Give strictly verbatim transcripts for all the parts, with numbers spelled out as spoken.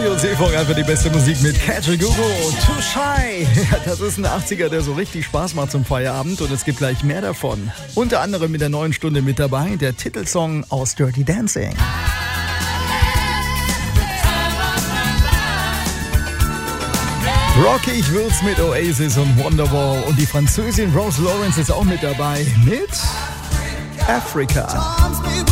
Radio Seefunk, einfach die beste Musik mit Catchy Gugu. Too Shy. Das ist ein achtziger, der so richtig Spaß macht zum Feierabend und es gibt gleich mehr davon. Unter anderem mit der neuen Stunde mit dabei, der Titelsong aus Dirty Dancing. Rockig wird's mit Oasis und Wonderwall und die Französin Rose Lawrence ist auch mit dabei mit Africa.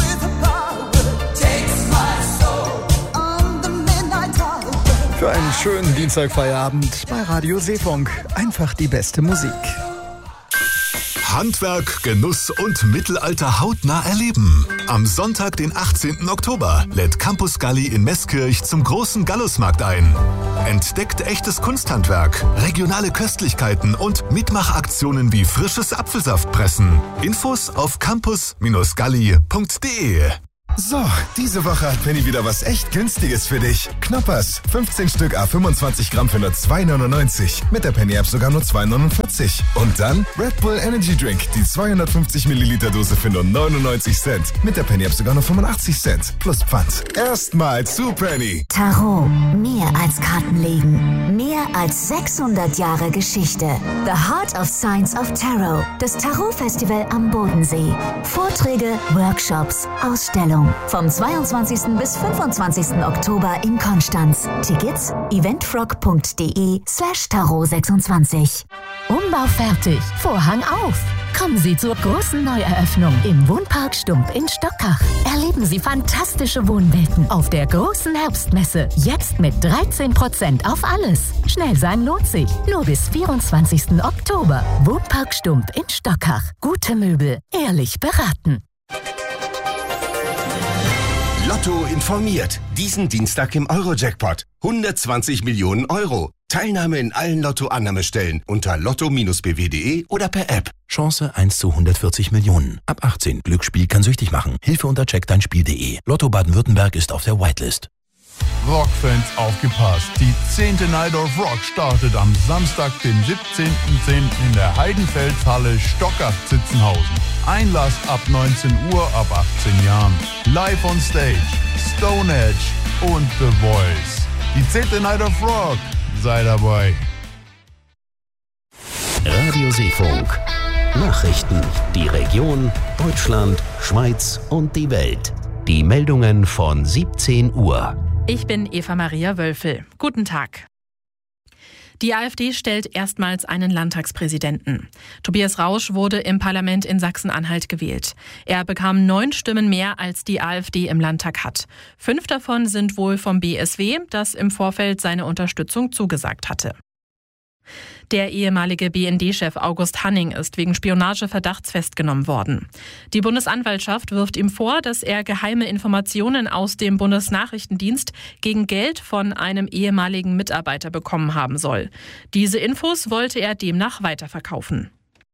Für einen schönen Dienstagfeierabend bei Radio Seefunk. Einfach die beste Musik. Handwerk, Genuss und Mittelalter hautnah erleben. Am Sonntag, den achtzehnten Oktober, lädt Campus Galli in Meßkirch zum großen Gallusmarkt ein. Entdeckt echtes Kunsthandwerk, regionale Köstlichkeiten und Mitmachaktionen wie frisches Apfelsaftpressen. Infos auf campus Galli punkt de. So, diese Woche hat Penny wieder was echt Günstiges für dich. Knoppers, fünfzehn Stück à fünfundzwanzig Gramm für nur zwei neunundneunzig. Mit der Penny-App sogar nur zwei neunundvierzig. Und dann Red Bull Energy Drink, die zweihundertfünfzig Milliliter Dose für nur neunundneunzig Cent. Mit der Penny-App sogar nur fünfundachtzig Cent. Plus Pfand. Erstmal zu Penny. Tarot, mehr als Kartenlegen. Mehr als sechshundert Jahre Geschichte. The Heart of Science of Tarot. Das Tarot-Festival am Bodensee. Vorträge, Workshops, Ausstellungen. Vom zweiundzwanzigsten bis fünfundzwanzigsten Oktober in Konstanz. Tickets eventfrog.de slash tarot sechsundzwanzig. Umbau fertig. Vorhang auf. Kommen Sie zur großen Neueröffnung im Wohnpark Stump in Stockach. Erleben Sie fantastische Wohnwelten auf der großen Herbstmesse. Jetzt mit dreizehn Prozent auf alles. Schnell sein lohnt sich. Nur bis vierundzwanzigsten Oktober. Wohnpark Stump in Stockach. Gute Möbel. Ehrlich beraten. Lotto informiert. Diesen Dienstag im Euro-Jackpot. hundertzwanzig Millionen Euro. Teilnahme in allen Lotto-Annahmestellen unter lotto b w punkt de oder per App. Chance eins zu hundertvierzig Millionen. Ab achtzehn. Glücksspiel kann süchtig machen. Hilfe unter check dein spiel punkt de. Lotto Baden-Württemberg ist auf der Whitelist. Rockfans aufgepasst. Die zehnte Night of Rock startet am Samstag, den siebzehnten zehnten in der Heidenfelshalle Stockach-Zitzenhausen. Einlass ab neunzehn Uhr, ab achtzehn Jahren. Live on Stage, Stone Edge und The Voice. Die zehnte Night of Rock. Sei dabei. Radio Seefunk. Nachrichten. Die Region, Deutschland, Schweiz und die Welt. Die Meldungen von siebzehn Uhr. Ich bin Eva Maria Wölfel. Guten Tag. Die AfD stellt erstmals einen Landtagspräsidenten. Tobias Rausch wurde im Parlament in Sachsen-Anhalt gewählt. Er bekam neun Stimmen mehr, als die AfD im Landtag hat. Fünf davon sind wohl vom B S W, das im Vorfeld seine Unterstützung zugesagt hatte. Der ehemalige B N D-Chef August Hanning ist wegen Spionageverdachts festgenommen worden. Die Bundesanwaltschaft wirft ihm vor, dass er geheime Informationen aus dem Bundesnachrichtendienst gegen Geld von einem ehemaligen Mitarbeiter bekommen haben soll. Diese Infos wollte er demnach weiterverkaufen.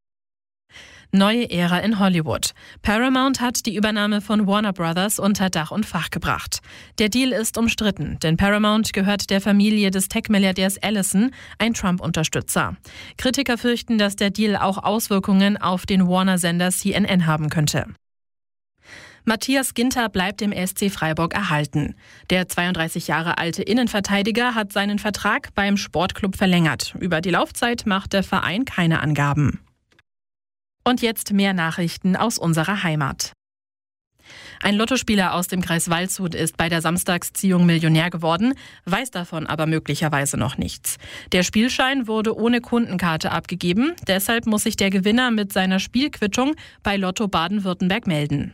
Neue Ära in Hollywood. Paramount hat die Übernahme von Warner Brothers unter Dach und Fach gebracht. Der Deal ist umstritten, denn Paramount gehört der Familie des Tech-Milliardärs Ellison, ein Trump-Unterstützer. Kritiker fürchten, dass der Deal auch Auswirkungen auf den Warner-Sender C N N haben könnte. Matthias Ginter bleibt dem S C Freiburg erhalten. Der zweiunddreißig Jahre alte Innenverteidiger hat seinen Vertrag beim Sportclub verlängert. Über die Laufzeit macht der Verein keine Angaben. Und jetzt mehr Nachrichten aus unserer Heimat. Ein Lottospieler aus dem Kreis Waldshut ist bei der Samstagsziehung Millionär geworden, weiß davon aber möglicherweise noch nichts. Der Spielschein wurde ohne Kundenkarte abgegeben, deshalb muss sich der Gewinner mit seiner Spielquittung bei Lotto Baden-Württemberg melden.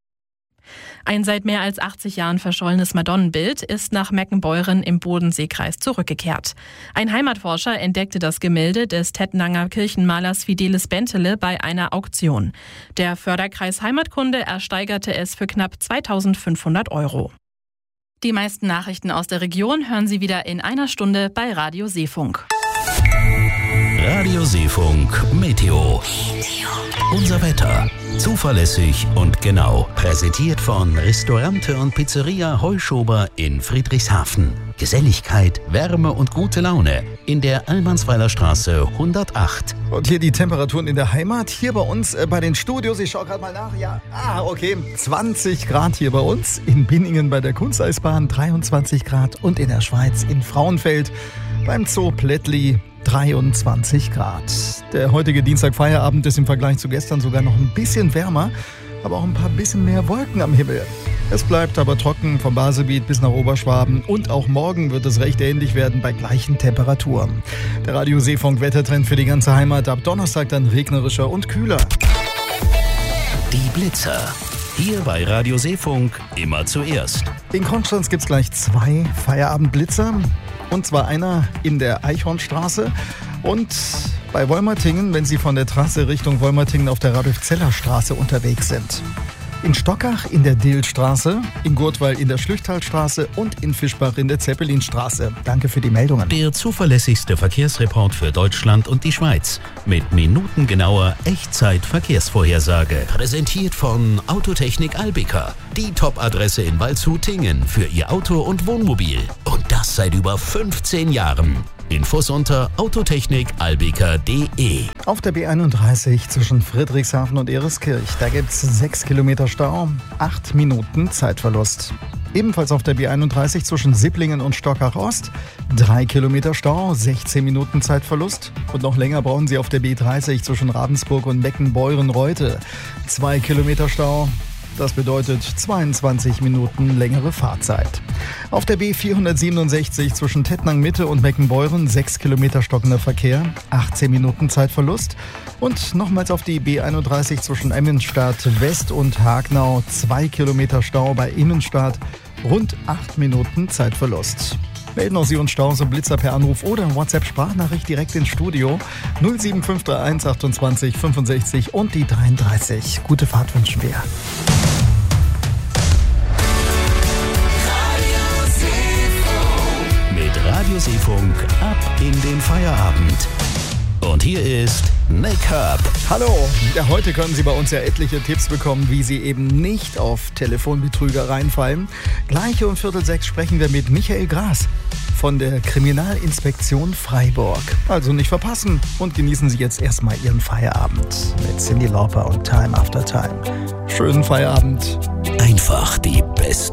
Ein seit mehr als achtzig Jahren verschollenes Madonnenbild ist nach Meckenbeuren im Bodenseekreis zurückgekehrt. Ein Heimatforscher entdeckte das Gemälde des Tettnanger Kirchenmalers Fidelis Bentele bei einer Auktion. Der Förderkreis Heimatkunde ersteigerte es für knapp zweitausendfünfhundert Euro. Die meisten Nachrichten aus der Region hören Sie wieder in einer Stunde bei Radio Seefunk. Radioseefunk Meteo. Unser Wetter. Zuverlässig und genau. Präsentiert von Restaurante und Pizzeria Heuschober in Friedrichshafen. Geselligkeit, Wärme und gute Laune in der Almansweiler Straße hundertacht. Und hier die Temperaturen in der Heimat. Hier bei uns äh, bei den Studios. Ich schaue gerade mal nach. Ja, ah, okay. zwanzig Grad hier bei uns. In Binningen bei der Kunsteisbahn dreiundzwanzig Grad. Und in der Schweiz in Frauenfeld beim Zoo Plättli dreiundzwanzig Grad. Der heutige Dienstag-Feierabend ist im Vergleich zu gestern sogar noch ein bisschen wärmer, aber auch ein paar bisschen mehr Wolken am Himmel. Es bleibt aber trocken vom Baselbiet bis nach Oberschwaben und auch morgen wird es recht ähnlich werden bei gleichen Temperaturen. Der Radio-Seefunk-Wettertrend für die ganze Heimat ab Donnerstag dann regnerischer und kühler. Die Blitzer. Hier bei Radio Seefunk immer zuerst. In Konstanz gibt es gleich zwei Feierabendblitzer. Und zwar einer in der Eichhornstraße und bei Wolmertingen, wenn Sie von der Trasse Richtung Wolmertingen auf der Radolf-Zeller-Straße unterwegs sind. In Stockach in der Dillstraße, in Gurtwall in der Schlüchtalstraße und in Fischbach in der Zeppelinstraße. Danke für die Meldungen. Der zuverlässigste Verkehrsreport für Deutschland und die Schweiz. Mit minutengenauer Echtzeit-Verkehrsvorhersage. Präsentiert von Autotechnik Albica. Die Top-Adresse in Waldshut-Tingen für Ihr Auto und Wohnmobil. Und das seit über fünfzehn Jahren. Infos unter autotechnik albica punkt de. Auf der B einunddreißig zwischen Friedrichshafen und Ereskirch, da gibt es sechs Kilometer Stau, acht Minuten Zeitverlust. Ebenfalls auf der B einunddreißig zwischen Sipplingen und Stockach Ost, drei Kilometer Stau, sechzehn Minuten Zeitverlust. Und noch länger brauchen Sie auf der B dreißig zwischen Ravensburg und Meckenbeuren-Reute, zwei Kilometer Stau. Das bedeutet zweiundzwanzig Minuten längere Fahrzeit. Auf der B vierhundertsiebenundsechzig zwischen Tettnang Mitte und Meckenbeuren sechs Kilometer stockender Verkehr, achtzehn Minuten Zeitverlust. Und nochmals auf die B einunddreißig zwischen Immenstadt West und Hagnau zwei Kilometer Stau bei Immenstadt, rund acht Minuten Zeitverlust. Melden auch Sie uns Staus und Blitzer per Anruf oder WhatsApp-Sprachnachricht direkt ins Studio null sieben fünf drei eins achtundzwanzig fünfundsechzig und die dreiunddreißig. Gute Fahrt wünschen wir. Mit Radio Seefunk ab in den Feierabend. Und hier ist Nick Hub. Hallo, ja, heute können Sie bei uns ja etliche Tipps bekommen, wie Sie eben nicht auf Telefonbetrüger reinfallen. Gleich um Viertel sechs sprechen wir mit Michael Gras von der Kriminalinspektion Freiburg. Also nicht verpassen und genießen Sie jetzt erstmal Ihren Feierabend mit Cyndi Lauper und Time After Time. Schönen Feierabend. Einfach die beste